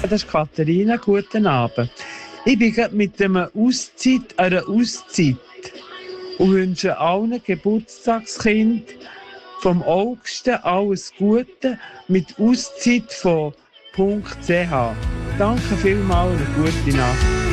Das ist Katharina, guten Abend. Ich bin gerade mit einer Auszeit und wünsche allen Geburtstagskindern vom Augsten alles Gute mit Auszeit von .ch. Danke vielmals und eine gute Nacht.